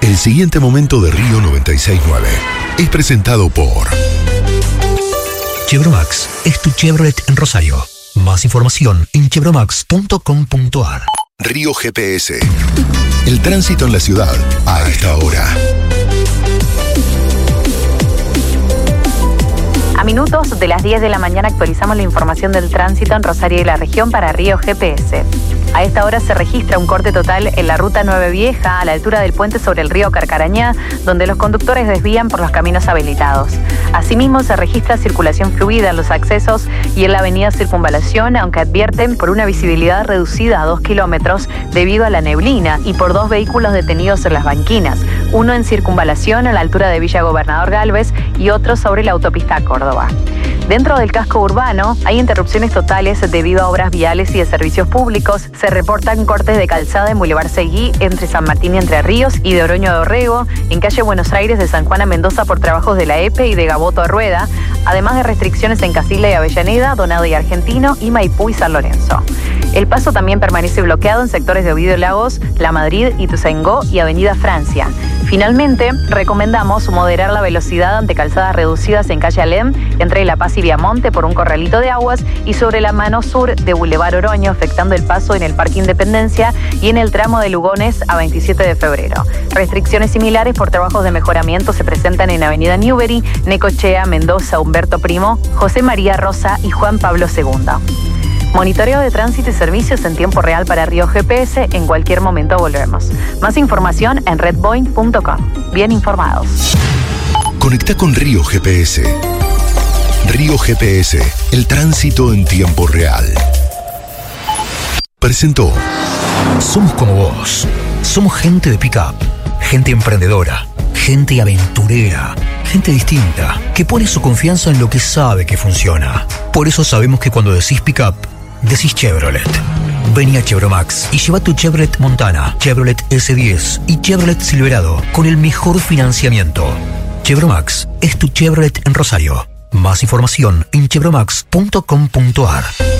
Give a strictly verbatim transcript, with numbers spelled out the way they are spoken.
El siguiente momento de Río noventa y seis punto nueve es presentado por Chevromax es tu Chevrolet en Rosario. Más información en chevromax punto com punto ar. Río G P S. El tránsito en la ciudad a esta hora. A minutos de las diez de la mañana actualizamos la información del tránsito en Rosario y la región para Río G P S. A esta hora se registra un corte total en la ruta nueve Vieja, a la altura del puente sobre el río Carcarañá, donde los conductores desvían por los caminos habilitados. Asimismo, se registra circulación fluida en los accesos y en la avenida Circunvalación, aunque advierten por una visibilidad reducida a dos kilómetros debido a la neblina y por dos vehículos detenidos en las banquinas, uno en Circunvalación a la altura de Villa Gobernador Galvez y otro sobre la autopista a Córdoba. Dentro del casco urbano hay interrupciones totales debido a obras viales y de servicios públicos. Se reportan cortes de calzada en Boulevard Seguí entre San Martín y Entre Ríos y de Oroño de Orrego, en calle Buenos Aires de San Juan a Mendoza por trabajos de la E P E y de Gaboto a Rueda, además de restricciones en Casilla y Avellaneda, Donado y Argentino y Maipú y San Lorenzo. El paso también permanece bloqueado en sectores de Oviedo Lagos, La Madrid, Ituzaingó y Avenida Francia. Finalmente, recomendamos moderar la velocidad ante calzadas reducidas en calle Alem, entre La Paz y Viamonte por un corralito de aguas y sobre la mano sur de Boulevard Oroño, afectando el paso en el Parque Independencia y en el tramo de Lugones a veintisiete de febrero. Restricciones similares por trabajos de mejoramiento se presentan en Avenida Newbery, Necochea, Mendoza, Humberto Primo, José María Rosa y Juan Pablo segundo. Monitoreo de tránsito y servicios en tiempo real para Río G P S. En cualquier momento volvemos. Más información en redboin punto com. Bien informados. Conecta con Río G P S. Río G P S, el tránsito en tiempo real. Presentó. Somos como vos. Somos gente de pick-up, gente emprendedora, gente aventurera, gente distinta, que pone su confianza en lo que sabe que funciona. Por eso sabemos que cuando decís pick-up, decís Chevrolet. Vení a Chevromax y lleva tu Chevrolet Montana, Chevrolet ese diez y Chevrolet Silverado con el mejor financiamiento. Chevromax es tu Chevrolet en Rosario. Más información en chevromax punto com punto ar.